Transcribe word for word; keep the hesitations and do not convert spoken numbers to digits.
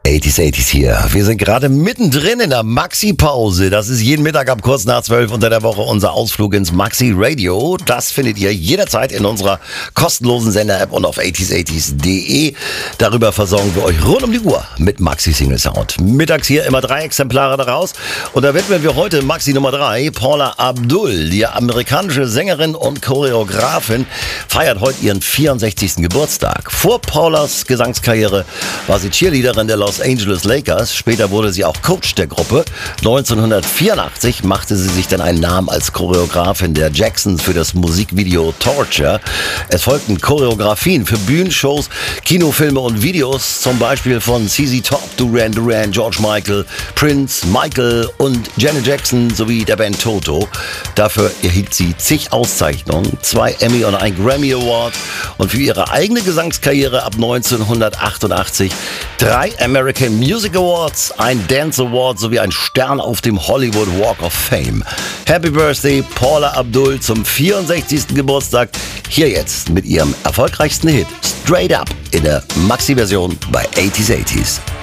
achtziger achtziger hier. Wir sind gerade mittendrin in der Maxi-Pause. Das ist jeden Mittag ab kurz nach zwölf unter der Woche unser Ausflug ins Maxi-Radio. Das findet ihr jederzeit in unserer kostenlosen Sender-App und auf achtziger achtziger punkt de. Darüber versorgen wir euch rund um die Uhr mit Maxi-Single-Sound. Mittags hier immer drei Exemplare daraus. Und da widmen wir heute Maxi Nummer drei, Paula Abdul. Die amerikanische Sängerin und Choreografin feiert heute ihren vierundsechzigsten Geburtstag. Vor Paulas Gesangskarriere war sie Cheerleaderin der Los Angeles Lakers. Später wurde sie auch Coach der Gruppe. neunzehnhundertvierundachtzig machte sie sich dann einen Namen als Choreografin der Jacksons für das Musikvideo Torture. Es folgten Choreografien für Bühnenshows, Kinofilme und Videos, zum Beispiel von C C Top, Duran Duran, George Michael, Prince, Michael und Janet Jackson sowie der Band Toto. Dafür erhielt sie zig Auszeichnungen, zwei Emmy und ein Grammy Award und für ihre eigene Gesangskarriere ab neunzehnhundertachtundachtzig drei American Music Awards, ein Dance Award sowie ein Stern auf dem Hollywood Walk of Fame. Happy Birthday, Paula Abdul, zum vierundsechzigsten Geburtstag. Hier jetzt mit ihrem erfolgreichsten Hit Straight Up in der Maxi-Version bei achtziger achtziger.